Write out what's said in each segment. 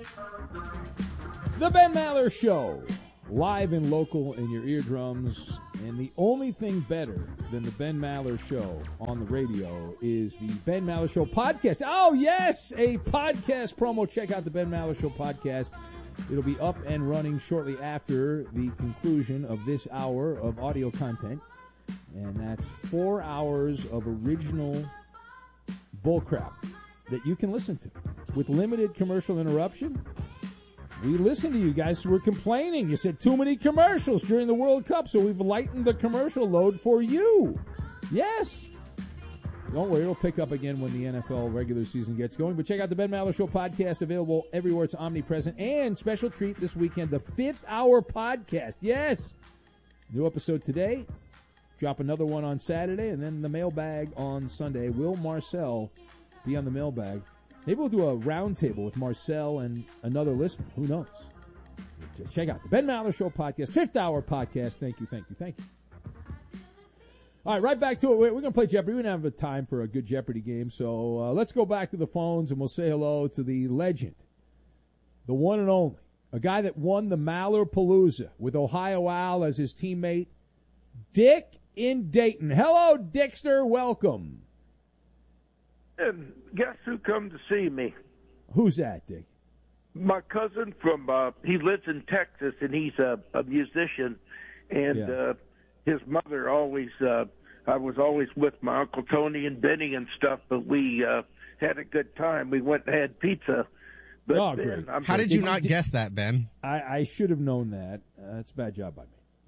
The Ben Maller Show, live and local in your eardrums. And the only thing better than the Ben Maller Show on the radio is the Ben Maller Show podcast. Oh, yes, a podcast promo. Check out the Ben Maller Show podcast. It'll be up and running shortly after the conclusion of this hour of audio content. And that's 4 hours of original bullcrap that you can listen to with limited commercial interruption. We listened to you guys who were complaining. You said too many commercials during the World Cup, so we've lightened the commercial load for you. Yes. Don't worry, it'll pick up again when the NFL regular season gets going. But check out the Ben Maller Show podcast, available everywhere it's omnipresent. And special treat this weekend, the 5th Hour podcast. Yes. New episode today. Drop another one on Saturday, and then the mailbag on Sunday. Will Marcel be on the mailbag? Maybe we'll do a roundtable with Marcel and another listener. Who knows? Check out the Ben Maller Show podcast, 5th Hour podcast. Thank you. All right, right back to it. We're going to play Jeopardy. We don't have time for a good Jeopardy game, so let's go back to the phones, and we'll say hello to the legend, the one and only, a guy that won the Mallerpalooza with Ohio Al as his teammate, Dick in Dayton. Hello, Dickster. Welcome. And guess who come to see me? Who's that, Dick? My cousin from, he lives in Texas, and he's a musician. And his mother always, I was always with my Uncle Tony and Benny and stuff, but we had a good time. We went and had pizza. But great. How did you not guess that, Ben? I should have known that. That's a bad job by me.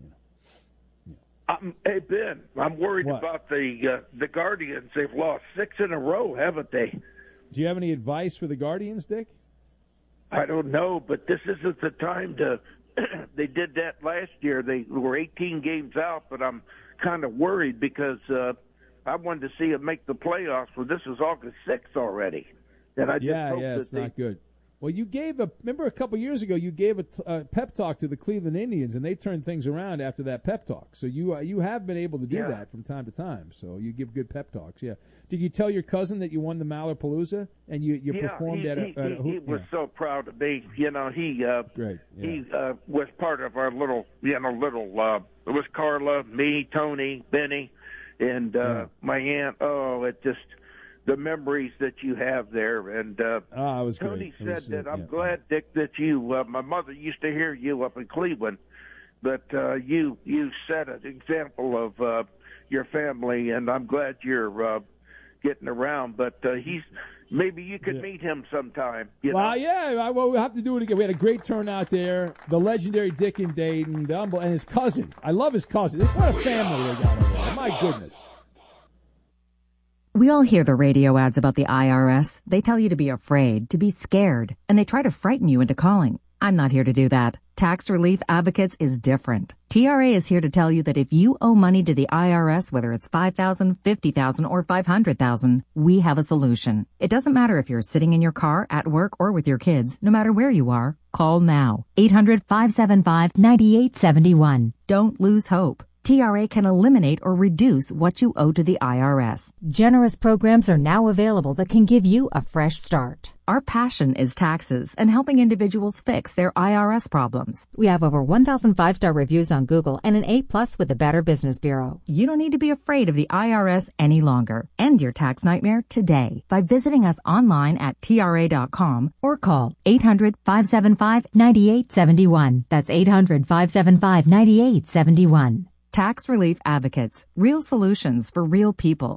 Hey, Ben, I'm worried What? about the Guardians. They've lost 6 in a row, haven't they? Do you have any advice for the Guardians, Dick? I don't know, but this isn't the time to they did that last year. They were 18 games out, but I'm kind of worried because I wanted to see them make the playoffs. Well, this is August 6th already. And I just hope it's not good. Well, you gave remember a couple years ago, you gave a pep talk to the Cleveland Indians, and they turned things around after that pep talk. So you have been able to do that from time to time. So you give good pep talks, yeah. Did you tell your cousin that you won the Mallerpalooza and you performed at a he was so proud of me. You know, he great. Yeah. He was part of our little it was Carla, me, Tony, Benny, and my aunt. Oh, it just the memories that you have there. And it was Tony great. said that I'm glad, Dick, that you. My mother used to hear you up in Cleveland, but you set an example of your family, and I'm glad you're getting around. But maybe you could meet him sometime. Well, we'll have to do it again. We had a great turnout there. The legendary Dick in Dayton, and his cousin. I love his cousin. What a family they got over there. My goodness. We all hear the radio ads about the IRS. They tell you to be afraid, to be scared, and they try to frighten you into calling. I'm not here to do that. Tax Relief Advocates is different. TRA is here to tell you that if you owe money to the IRS, whether it's $5,000, $50,000, or $500,000, we have a solution. It doesn't matter if you're sitting in your car, at work, or with your kids. No matter where you are, call now. 800-575-9871. Don't lose hope. TRA can eliminate or reduce what you owe to the IRS. Generous programs are now available that can give you a fresh start. Our passion is taxes and helping individuals fix their IRS problems. We have over 1,000 5-star reviews on Google and an A+ with the Better Business Bureau. You don't need to be afraid of the IRS any longer. End your tax nightmare today by visiting us online at TRA.com or call 800-575-9871. That's 800-575-9871. Tax Relief Advocates. Real solutions for real people.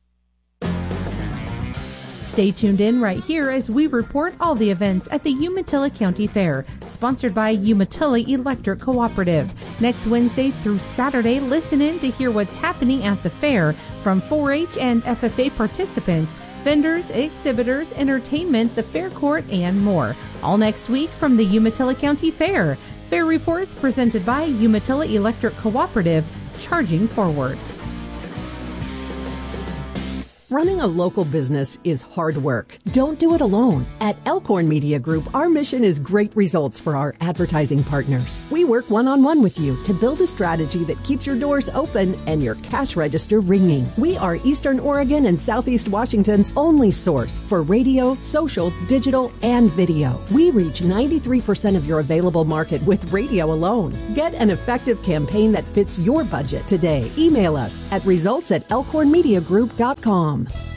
Stay tuned in right here as we report all the events at the Umatilla County Fair, sponsored by Umatilla Electric Cooperative. Next Wednesday through Saturday, listen in to hear what's happening at the fair from 4-H and FFA participants, vendors, exhibitors, entertainment, the fair court, and more. All next week from the Umatilla County Fair. Fair reports presented by Umatilla Electric Cooperative, charging forward. Running a local business is hard work. Don't do it alone. At Elkhorn Media Group, our mission is great results for our advertising partners. We work one-on-one with you to build a strategy that keeps your doors open and your cash register ringing. We are Eastern Oregon and Southeast Washington's only source for radio, social, digital, and video. We reach 93% of your available market with radio alone. Get an effective campaign that fits your budget today. Email us at results@elkhornmediagroup.com.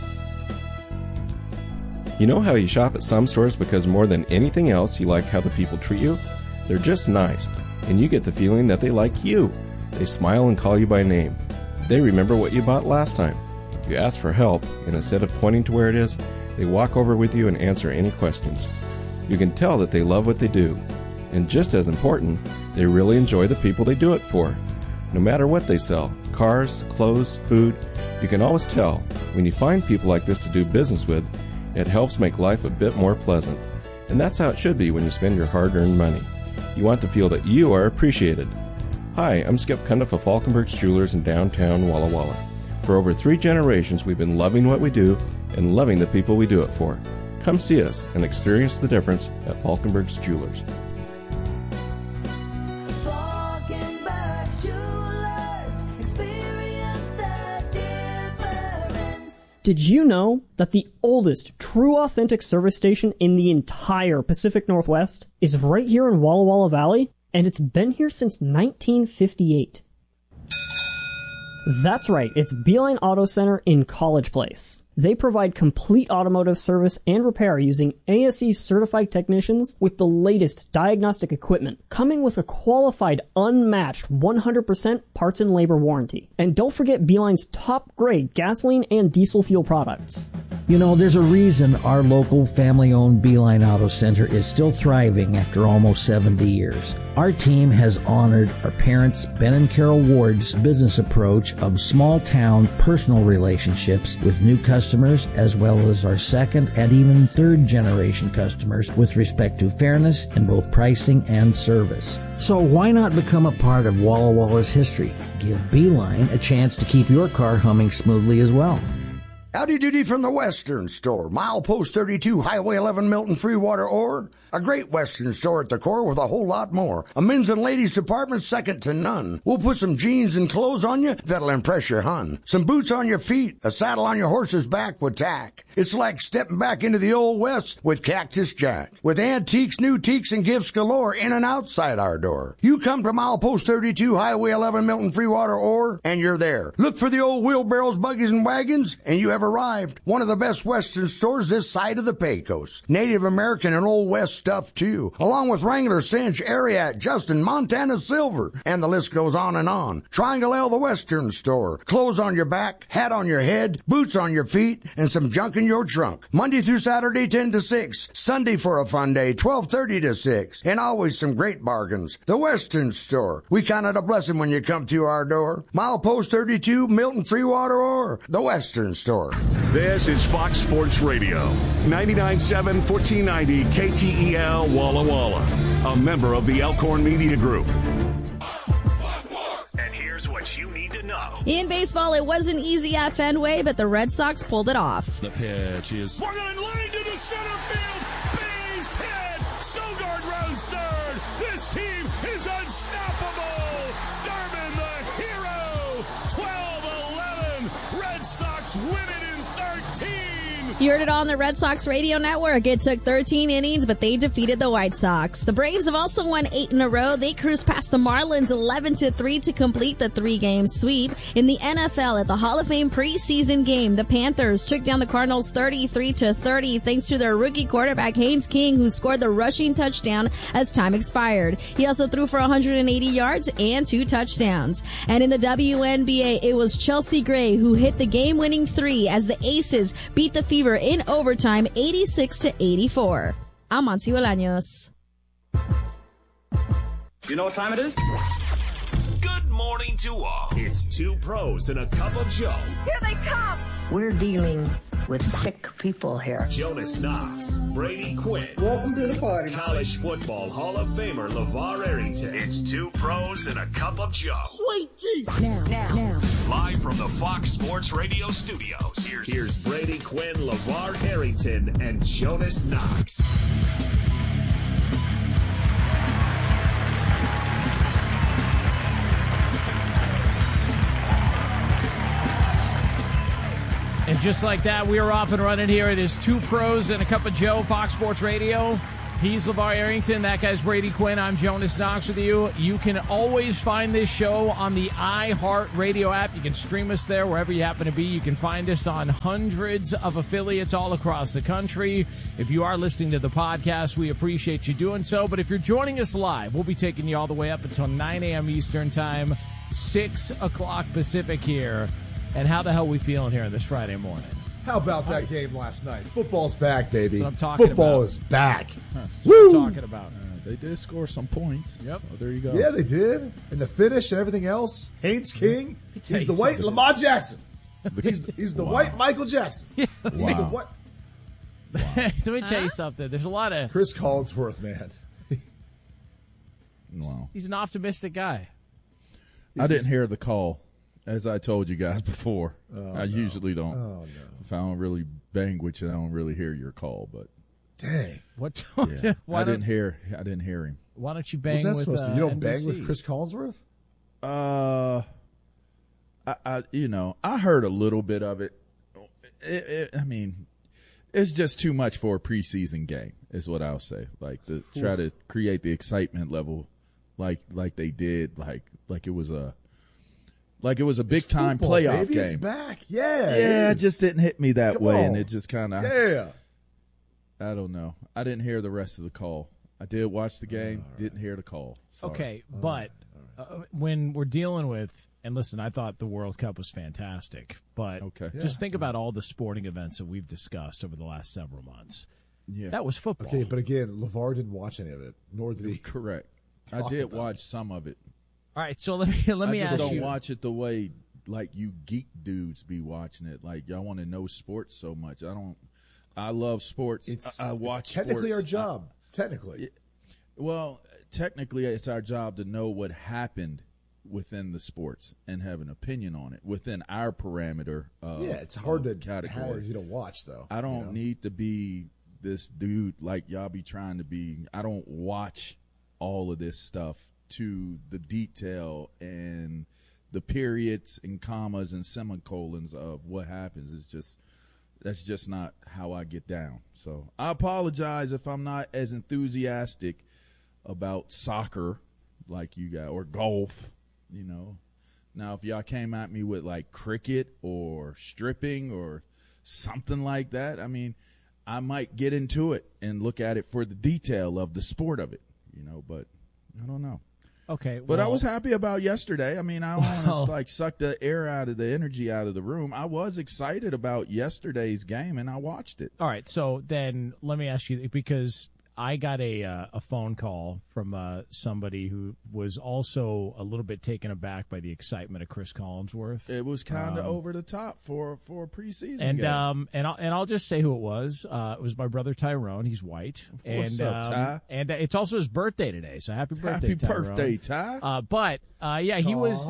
You know how you shop at some stores because more than anything else you like how the people treat you? They're just nice, and you get the feeling that they like you. They smile and call you by name. They remember what you bought last time. You ask for help, and instead of pointing to where it is, they walk over with you and answer any questions. You can tell that they love what they do. And just as important, they really enjoy the people they do it for. No matter what they sell, cars, clothes, food, you can always tell. When you find people like this to do business with, it helps make life a bit more pleasant. And that's how it should be when you spend your hard-earned money. You want to feel that you are appreciated. Hi, I'm Skip Cundiff of Falkenberg's Jewelers in downtown Walla Walla. For over 3 generations, we've been loving what we do and loving the people we do it for. Come see us and experience the difference at Falkenberg's Jewelers. Did you know that the oldest true authentic service station in the entire Pacific Northwest is right here in Walla Walla Valley? And it's been here since 1958. That's right, it's Beeline Auto Center in College Place. They provide complete automotive service and repair using ASE certified technicians with the latest diagnostic equipment, coming with a qualified, unmatched 100% parts and labor warranty. And don't forget Beeline's top-grade gasoline and diesel fuel products. You know, there's a reason our local family-owned Beeline Auto Center is still thriving after almost 70 years. Our team has honored our parents, Ben and Carol Ward's business approach of small-town personal relationships with new customers, as well as our second and even third generation customers with respect to fairness in both pricing and service. So why not become a part of Walla Walla's history? Give Beeline a chance to keep your car humming smoothly as well. Howdy doody from the Western Store. Milepost 32, Highway 11, Milton, Freewater, Ore. A great Western store at the core with a whole lot more. A men's and ladies department second to none. We'll put some jeans and clothes on you that'll impress your hun. Some boots on your feet, a saddle on your horse's back with tack. It's like stepping back into the old West with Cactus Jack. With antiques, new teaks, and gifts galore in and outside our door. You come to Milepost 32, Highway 11, Milton, Freewater, Ore, and you're there. Look for the old wheelbarrows, buggies, and wagons, and you have arrived. One of the best Western stores this side of the Pecos. Native American and Old West stuff, too. Along with Wrangler, Cinch, Ariat, Justin, Montana Silver, and the list goes on and on. Triangle L, the Western Store. Clothes on your back, hat on your head, boots on your feet, and some junk in your trunk. Monday through Saturday, 10 to 6. Sunday for a fun day, 12:30 to 6. And always some great bargains. The Western Store. We count it a blessing when you come to our door. Milepost 32, Milton, Freewater, or the Western Store. This is Fox Sports Radio, 99.7, 1490 KTEL Walla Walla, a member of the Elkhorn Media Group. And here's what you need to know. In baseball, it wasn't easy at Fenway, but the Red Sox pulled it off. The pitch is swung on line to the center field. Base hit. Sogard rounds third. This team is unstoppable. Durbin, the hero. 12-11. Red Sox win it in 13. You heard it on the Red Sox radio network. It took 13 innings, but they defeated the White Sox. The Braves have also won 8 in a row. They cruised past the Marlins 11-3 to complete the 3-game sweep. In the NFL, at the Hall of Fame preseason game, the Panthers took down the Cardinals 33-30 thanks to their rookie quarterback Haynes King, who scored the rushing touchdown as time expired. He also threw for 180 yards and 2 touchdowns. And in the WNBA, it was Chelsea Gray who hit the game-winning 3 as the Aces beat the Fever in overtime 86-84. I'm Monty Bolaños. You know what time it is? Good morning to all. It's 2 pros and a cup of Joe. Here they come. We're dealing with sick people here. Jonas Knox, Brady Quinn. Welcome to the party. College Football Hall of Famer LeVar Arrington. It's two pros and a cup of Joe. Sweet Jesus. Now. Live from the Fox Sports Radio studios, here's Brady Quinn, LeVar Arrington, and Jonas Knox. And just like that, we are off and running here. It is two pros and a cup of Joe, Fox Sports Radio. He's LeVar Arrington. That guy's Brady Quinn. I'm Jonas Knox with you. You can always find this show on the iHeartRadio app. You can stream us there wherever you happen to be. You can find us on hundreds of affiliates all across the country. If you are listening to the podcast, we appreciate you doing so. But if you're joining us live, we'll be taking you all the way up until 9 a.m. Eastern Time, 6 o'clock Pacific here. And how the hell are we feeling here on this Friday morning? How about that game last night? Football's back, baby. That's what I'm talking Football about. is back. That's Woo! what I'm talking about. They did score some points. Yep. Oh, there you go. Yeah, they did. And the finish and everything else. Haynes King. He's the white Lamar Jackson. He's the white Michael Jackson. Yeah. He's the what? Let me tell you something. There's a lot of... Chris Collinsworth, man. Wow. He's an optimistic guy. I didn't hear the call, as I told you guys before. I usually don't. Oh, no. If I don't really bang with you, I don't really hear your call. But dang, what? Yeah. I didn't hear him. Why don't you bang What's that with supposed to? You don't NBC? bang with Chris Collinsworth? I heard a little bit of it. I mean, it's just too much for a preseason game, is what I'll say. Like to try to create the excitement level, like they did, like it was a big time playoff baby, game. It's back, yeah. It just didn't hit me that way, on. and it just kind of I don't know. I didn't hear the rest of the call. I did watch the game, didn't hear the call. Sorry. Okay, but when we're dealing with, and listen, I thought the World Cup was fantastic, but just think about all the sporting events that we've discussed over the last several months. Yeah, that was football. Okay, but again, LeVar didn't watch any of it, nor did he. Correct. I did watch some of it. All right, so let me ask you. I just don't watch it the way like you geek dudes be watching it. Like y'all want to know sports so much. I love sports. I watch. It's technically sports. our job. Technically. Well, technically, it's our job to know what happened within the sports and have an opinion on it within our parameter. It's hard to category. You don't watch though. I don't need to be this dude like y'all be trying to be. I don't watch all of this stuff to the detail and the periods and commas and semicolons of what happens. That's just not how I get down. So I apologize if I'm not as enthusiastic about soccer like you guys, or golf, Now, if y'all came at me with like cricket or stripping or something like that, I mean, I might get into it and look at it for the detail of the sport of it, but I don't know. Okay, but I was happy about yesterday. I mean, I don't want to like suck the air out of the energy out of the room. I was excited about yesterday's game, and I watched it. All right, so then let me ask you, because I got a phone call from somebody who was also a little bit taken aback by the excitement of Chris Collinsworth. It was kind of over the top for a preseason and game. And I'll just say who it was. It was my brother Tyrone. He's white. What's up, Ty? And it's also his birthday today. So happy birthday, Tyrone. Happy birthday, Ty. But he was.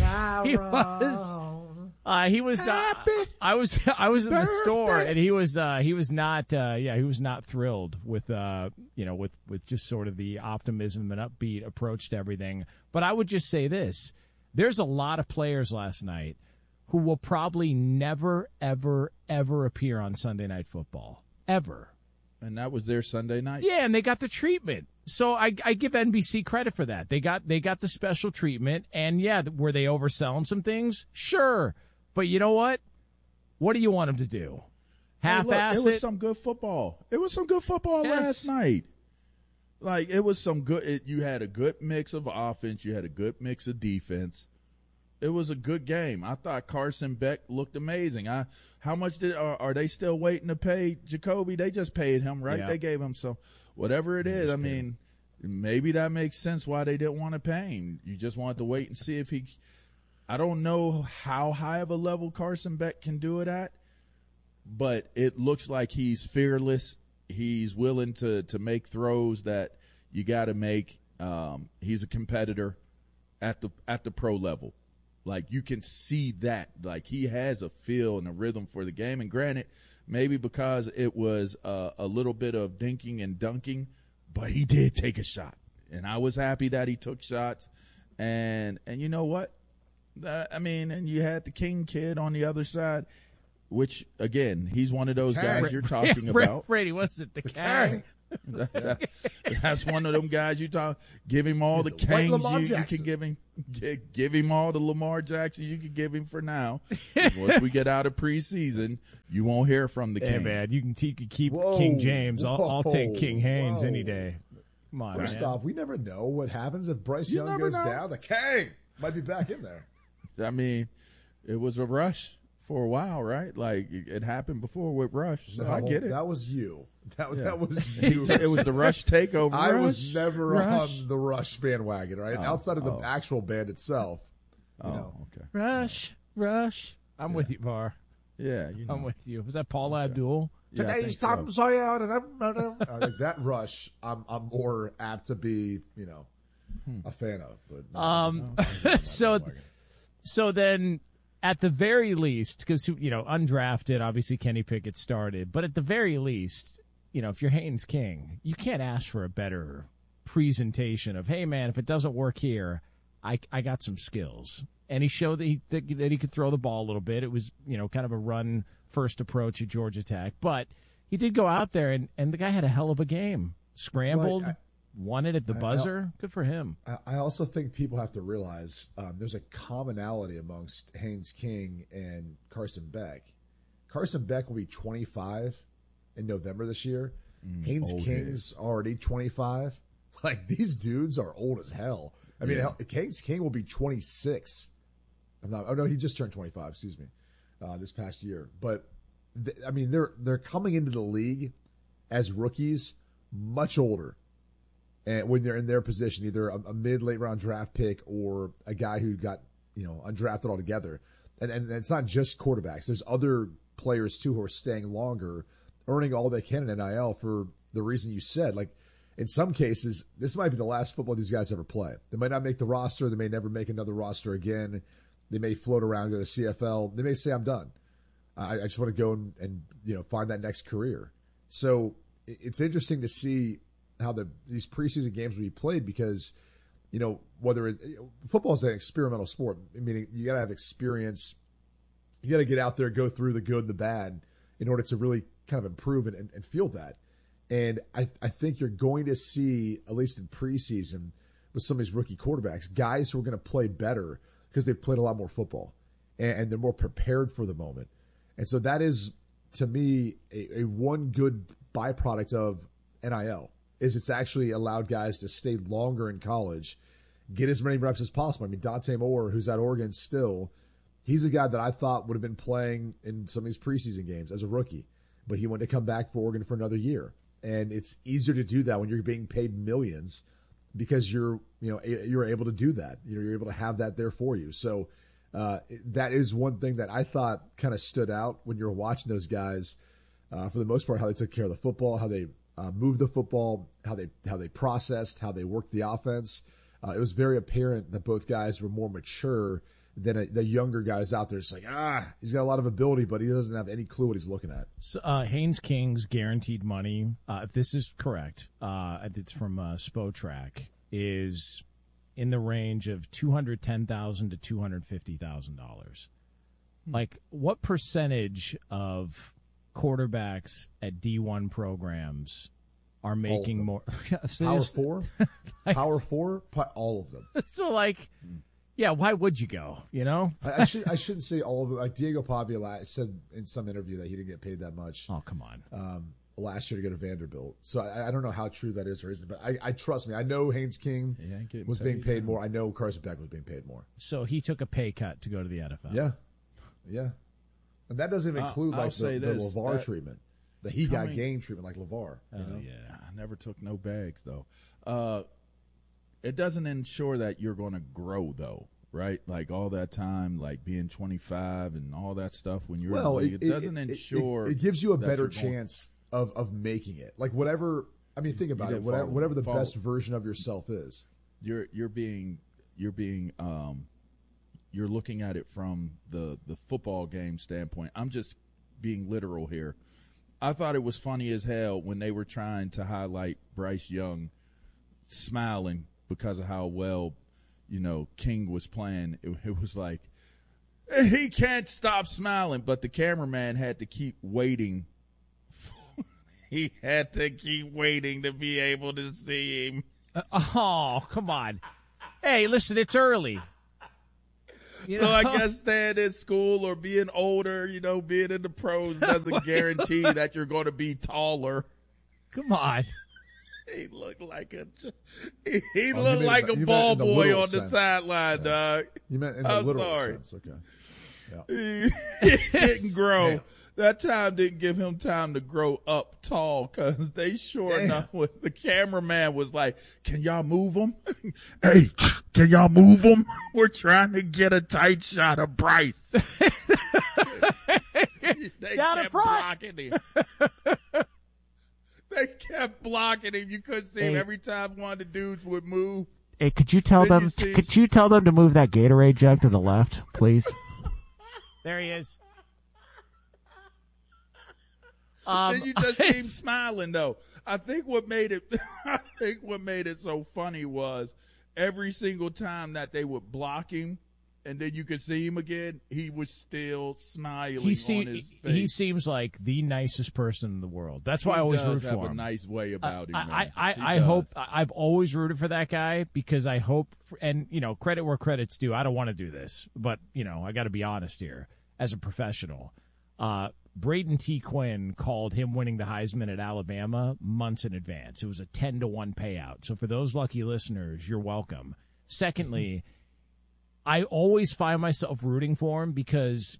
He was. I was in the store, and he was not thrilled with with just sort of the optimism and upbeat approach to everything. But I would just say this: there's a lot of players last night who will probably never, ever, ever appear on Sunday Night Football ever. And that was their Sunday night. Yeah, and they got the treatment. So I give NBC credit for that. They got the special treatment, and were they overselling some things? Sure. But you know what? What do you want them to do? Half-ass it? It was some good football. It was some good football last night. Like, it was some good you had a good mix of offense. You had a good mix of defense. It was a good game. I thought Carson Beck looked amazing. How much are they still waiting to pay Jacoby? They just paid him, right? Yeah. They gave him whatever it is. I mean, maybe that makes sense why they didn't want to pay him. You just wanted to wait and see if he. I don't know how high of a level Carson Beck can do it at, but it looks like he's fearless. He's willing to make throws that you got to make. He's a competitor at the pro level. Like, you can see that. Like, he has a feel and a rhythm for the game. And granted, maybe because it was a little bit of dinking and dunking, but he did take a shot. And I was happy that he took shots. And you know what? And you had the King kid on the other side, which, again, he's one of those guys you're talking about. Brady, what's it? The Kang. That's one of them guys you talk. Give him all the Kangs you can give him. Give him all the Lamar Jackson you can give him for now. Once we get out of preseason, you won't hear from the King. Hey, man, you can keep King James. I'll take King Haynes any day. Come on, First off, we never know what happens if Bryce Young goes down. The King might be back in there. I mean, it was a rush for a while, right? Like, it happened before with Rush, so I get it. That was you. That was you. It was the Rush takeover. I was never on the Rush bandwagon, right? Outside of the actual band itself. Okay. Rush. I'm with you, Var. Yeah, I'm with you. Was that Paula Abdul? Yeah, today's Tom Sawyer, and like that Rush, I'm more apt to be, a fan of. But so then, at the very least, because undrafted, obviously Kenny Pickett started, but at the very least, if you're Haynes King, you can't ask for a better presentation of, hey man, if it doesn't work here, I got some skills. And he showed that he could throw the ball a little bit. It was, kind of a run first approach at Georgia Tech, but he did go out there and the guy had a hell of a game. Scrambled, won it at the buzzer. Good for him. I also think people have to realize there's a commonality amongst Haynes King and Carson Beck. Carson Beck will be 25 in November this year. Haynes King's already 25. Like, these dudes are old as hell. I mean, Haynes King will be 26. He just turned 25. Excuse me, this past year. But they're coming into the league as rookies, much older, and when they're in their position, either a mid-late round draft pick or a guy who got undrafted altogether. And it's not just quarterbacks. There's other players too who are staying longer, earning all they can in NIL for the reason you said. Like, in some cases, this might be the last football these guys ever play. They might not make the roster. They may never make another roster again. They may float around to the CFL. They may say, I'm done. I just want to go and find that next career. So it's interesting to see how these preseason games will be played because, whether football is an experimental sport, meaning you got to have experience. You got to get out there, go through the good and the bad in order to really kind of improve and feel that. And I think you're going to see, at least in preseason, with some of these rookie quarterbacks, guys who are going to play better because they've played a lot more football and they're more prepared for the moment. And so that is, to me, a one good byproduct of NIL is it's actually allowed guys to stay longer in college, get as many reps as possible. I mean, Dante Moore, who's at Oregon still, he's a guy that I thought would have been playing in some of these preseason games as a rookie, but he wanted to come back for Oregon for another year. And it's easier to do that when you're being paid millions because you're able to do that. You're able to have that there for you. So that is one thing that I thought kind of stood out when you're watching those guys, for the most part, how they took care of the football, how they moved the football, how they processed, how they worked the offense. It was very apparent that both guys were more mature than the younger guys out there. It's like, he's got a lot of ability, but he doesn't have any clue what he's looking at. So, Haynes King's guaranteed money, if this is correct, it's from Spotrac, is in the range of $210,000 to $250,000. Like, what percentage of quarterbacks at D1 programs are making more? Power four? Power four? All of them. So, yeah, why would you go, I shouldn't say all of it. Like, Diego Pavia said in some interview that he didn't get paid that much. Oh, come on. Last year to go to Vanderbilt. So I don't know how true that is or isn't, but I trust me. I know Haynes King was being paid more. I know Carson Beck was being paid more. So he took a pay cut to go to the NFL. Yeah. And that doesn't even include the LeVar treatment. That he got game treatment like LeVar. Yeah. I never took no bags, though. It doesn't ensure that you're going to grow, though. right? Like all that time, like being 25 and all that stuff when you're well, it doesn't ensure it gives you a that better you're going- chance of making it. Like whatever. I mean, think about it. Whatever the best version of yourself is. You're looking at it from the football game standpoint. I'm just being literal here. I thought it was funny as hell when they were trying to highlight Bryce Young smiling because of how well, King was playing. It was like, he can't stop smiling, but the cameraman had to keep waiting. He had to keep waiting to be able to see him. Oh, come on. Hey, listen, it's early. So I guess staying in school or being older, being in the pros doesn't guarantee that you're going to be taller. Come on. He looked like a ball boy on the sideline, dog. You meant in the literal sense. Okay. Yeah. He didn't grow. Damn. That time didn't give him time to grow up tall because they enough the cameraman was like, can y'all move him? Hey, can y'all move him? We're trying to get a tight shot of Bryce. They kept blocking him. They kept blocking him. You couldn't see him every time one of the dudes would move. Hey, could you tell them to move that Gatorade jug to the left, please? There he is. Then you just see him smiling, though. I think what made it so funny was every single time that they would block him, and then you could see him again, he was still smiling on his face. He seems like the nicest person in the world. That's why I always root for him. He does have a nice way about him, man. I hope I've always rooted for that guy because I hope, and credit where credit's due. I don't want to do this, but I got to be honest here as a professional. Braden T. Quinn called him winning the Heisman at Alabama months in advance. It was a 10-1 payout. So for those lucky listeners, you're welcome. Secondly, I always find myself rooting for him because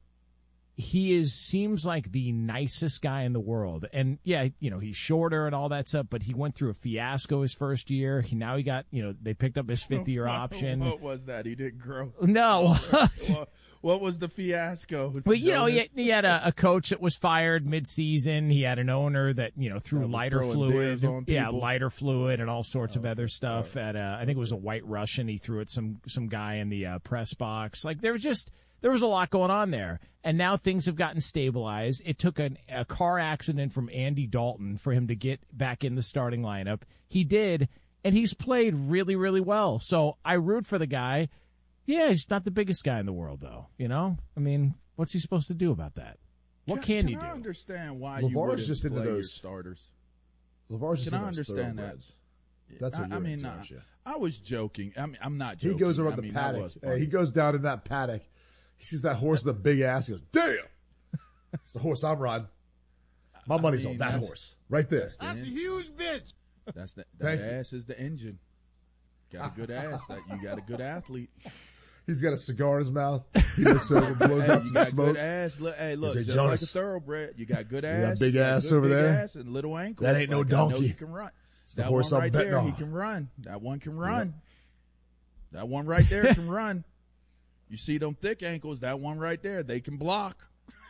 he seems like the nicest guy in the world. And yeah, he's shorter and all that stuff, but he went through a fiasco his first year. Now he got, they picked up his 5th-year option. What was that? He didn't grow. No. What was the fiasco? Well, he had a coach that was fired mid-season. He had an owner that, threw lighter fluid. Yeah, lighter fluid and all sorts of other stuff. Right. I think it was a White Russian. He threw at some guy in the press box. Like, there was a lot going on there. And now things have gotten stabilized. It took a car accident from Andy Dalton for him to get back in the starting lineup. He did, and he's played really, really well. So I root for the guy. Yeah, he's not the biggest guy in the world, though. I mean, what's he supposed to do about that? What can you do? I understand why LeVar's you wouldn't just into play your those starters. LeVar's just Can I into those understand that? thoroughbreds. That's what you're into, aren't you? I was joking. I mean, I'm not joking. He goes around the paddock. He goes down in that paddock. He sees that horse with a big ass. He goes, "Damn, it's the horse I'm riding. My money's on that horse right there." That's a huge bitch. That ass is the engine. Got a good ass. You got a good athlete. He's got a cigar in his mouth. He looks over, blows out some smoke. Good ass. Look, just Jonas, like a thoroughbred. You got good ass. You got big ass over there. Ass and little ankles. That ain't no donkey. He can run. It's the horse I'm betting on. He can run. That one can run. That one right there can run. You see them thick ankles, that one right there, they can block.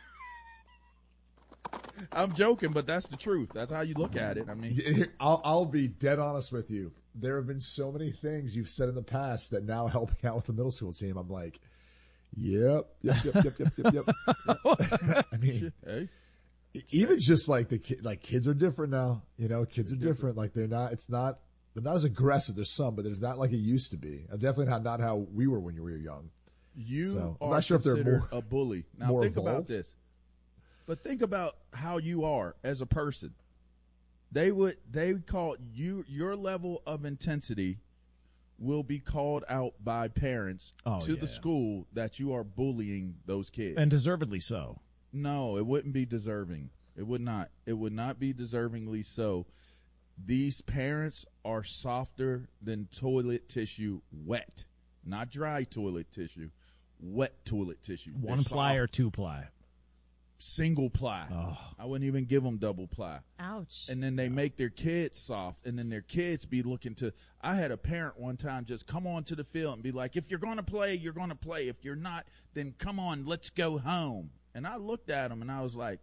I'm joking, but that's the truth. That's how you look at it. I mean, I'll be dead honest with you. There have been so many things you've said in the past that now helping out with the middle school team, I'm like, yep. I mean, even just like kids are different now. Kids are different. Like they're not they're not as aggressive. There's some, but they're not like it used to be. Definitely not how we were when you were young. I'm not sure if they're more a bully. Now more think evolved. about this. But think about how you are as a person. They call you, your level of intensity will be called out by parents to the school that you are bullying those kids. And deservedly so. No, it wouldn't be deserving. It would not. It would not be deservingly so. These parents are softer than toilet tissue wet. Not dry toilet tissue, wet toilet tissue. 1 ply or 2 ply? single ply. I wouldn't even give them double ply. Ouch. And then they make their kids soft, and then their kids be looking to. I had a parent one time just come on to the field and be like, if you're going to play, you're going to play. If you're not, then come on, let's go home. And I looked at him and I was like,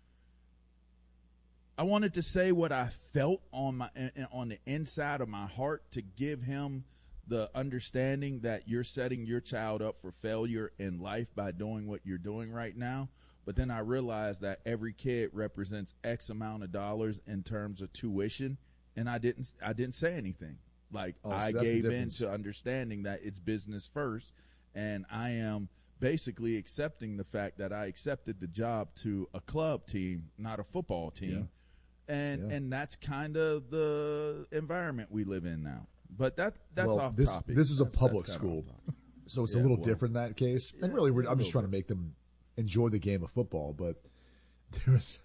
I wanted to say what I felt on the inside of my heart to give him the understanding that you're setting your child up for failure in life by doing what you're doing right now. But then I realized that every kid represents X amount of dollars in terms of tuition, and I didn't say anything. Like, I gave in to understanding that it's business first, and I am basically accepting the fact that I accepted the job to a club team, not a football team. Yeah. And that's kind of the environment we live in now. But that's off topic. This is a public school, so it's a little different in that case. And really, I'm just trying to make them enjoy the game of football. But there was